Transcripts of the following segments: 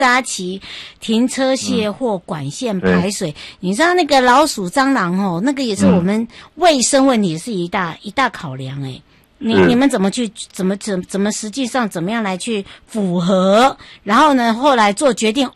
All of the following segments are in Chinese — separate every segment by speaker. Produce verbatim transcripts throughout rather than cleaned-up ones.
Speaker 1: 搭起停车卸货、嗯、管线排水，你知道那个老鼠蟑螂哦，那个也是我们卫生问题是一大、嗯、一大考量诶。你你们怎么去怎么怎怎么实际上怎么样来去符合，然后呢后来做决定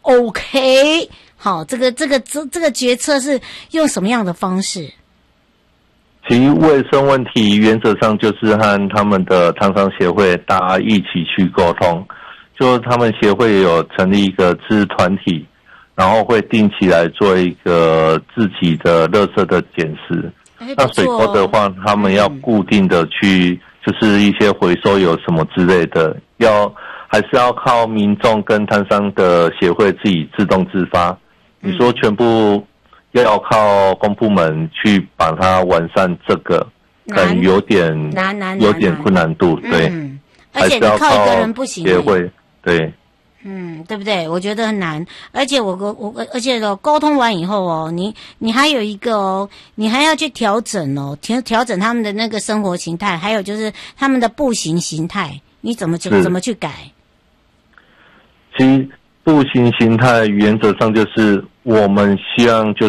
Speaker 1: OK， 好，这个这个这这个决策是用什么样的方式？
Speaker 2: 其实卫生问题原则上就是和他们的摊商协会大家一起去沟通，就他们协会有成立一个自治团体，然后会定期来做一个自己的垃圾的检视。那水沟的话，他们要固定的去，就是一些回收有什么之类的，要还是要靠民众跟摊商的协会自己自动自发。你说全部要靠公部门去把它完善，这个可能有点
Speaker 1: 难难
Speaker 2: 有点困难度，对，
Speaker 1: 嗯，而且你靠一个人不行，
Speaker 2: 协会对。
Speaker 1: 嗯，对不对？我觉得很难，而且我我而且哦，沟通完以后哦，你你还有一个哦，你还要去调整哦，调调整他们的那个生活形态，还有就是他们的步行形态，你怎么去怎么去改？
Speaker 2: 其实步行形态原则上就是我们希望就是，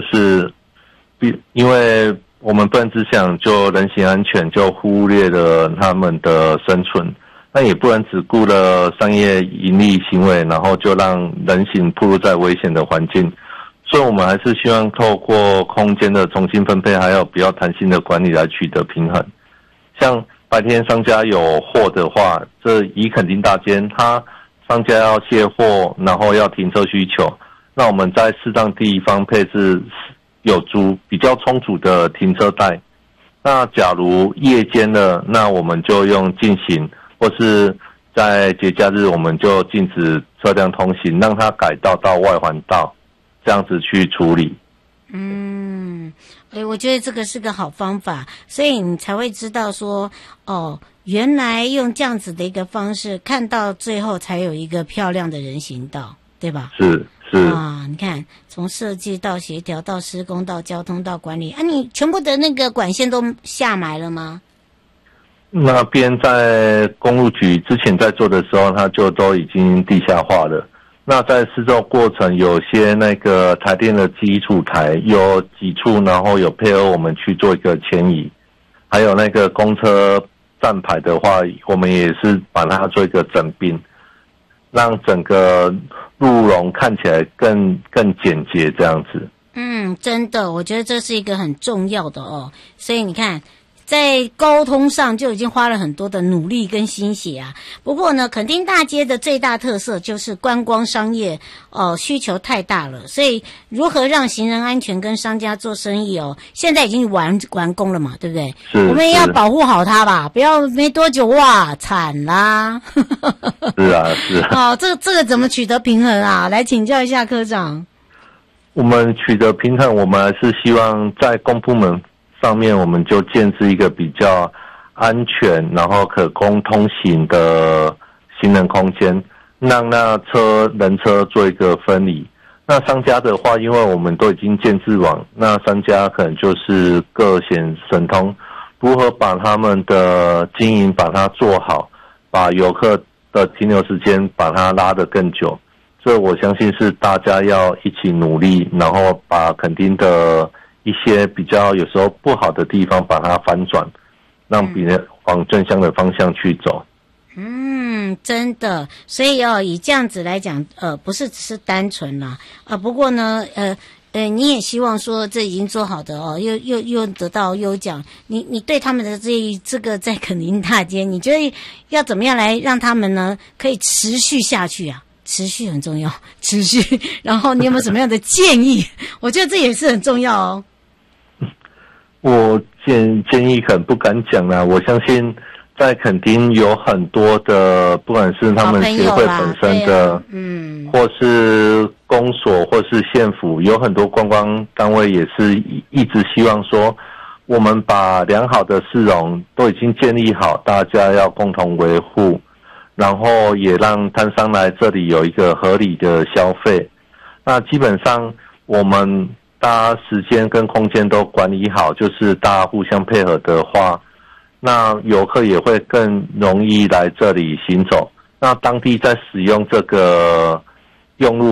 Speaker 2: 因为我们不能只想就人行安全，就忽略了他们的生存。那也不能只顾了商业盈利行为，然后就让人行暴露在危险的环境。所以我们还是希望透过空间的重新分配，还有比较弹性的管理来取得平衡。像白天商家有货的话，这以垦丁大街，他商家要卸货，然后要停车需求，那我们在适当地方配置有足比较充足的停车带。那假如夜间的，那我们就用禁行。或是在节假日，我们就禁止车辆通行，让它改道到外环道，这样子去处理。
Speaker 1: 嗯，哎，我觉得这个是个好方法，所以你才会知道说，哦，原来用这样子的一个方式，看到最后才有一个漂亮的人行道，对吧？
Speaker 2: 是是
Speaker 1: 啊，你看，从设计到协调到施工到交通到管理，啊，你全部的那个管线都下埋了吗？
Speaker 2: 那边在公路局之前在做的时候，它就都已经地下化了。那在施作过程，有些那个台电的基础台有几处，然后有配合我们去做一个迁移。还有那个公车站牌的话，我们也是把它做一个整并，让整个路容看起来更更简洁这样子。
Speaker 1: 嗯，真的，我觉得这是一个很重要的哦。所以你看，在沟通上就已经花了很多的努力跟心血啊。不过呢，垦丁大街的最大特色就是观光商业哦、呃、需求太大了，所以如何让行人安全跟商家做生意哦，现在已经完完工了嘛，对不对？我们也要保护好它吧，不要没多久哇惨啦。
Speaker 2: 是啊是啊。
Speaker 1: 哦，这个这个怎么取得平衡啊？来请教一下科长。
Speaker 2: 我们取得平衡，我们还是希望在公部门上面，我们就建置一个比较安全，然后可供通行的行人空间，让那车人车做一个分离。那商家的话，因为我们都已经建置网，那商家可能就是各显神通，如何把他们的经营把它做好，把游客的停留时间把它拉得更久。这我相信是大家要一起努力，然后把垦丁的一些比较有时候不好的地方把它反转，让别人往正向的方向去走。
Speaker 1: 嗯，真的，所以哦，以这样子来讲，呃，不是只是单纯啦，啊、呃，不过呢，呃呃，你也希望说这已经做好的哦，又又又得到优奖，你你对他们的这这个在垦丁大街，你觉得要怎么样来让他们呢可以持续下去啊？持续很重要，持续。然后你有没有什么样的建议？我觉得这也是很重要哦。
Speaker 2: 我建建议可能不敢讲啦，我相信在垦丁有很多的，不管是他们协会本身的，啊、嗯，或是公所，或是县府，有很多观光单位也是一直希望说，我们把良好的市容都已经建立好，大家要共同维护。然后也让摊商来这里有一个合理的消费。那基本上我们大家时间跟空间都管理好，就是大家互相配合的话，那游客也会更容易来这里行走。那当地在使用这个用路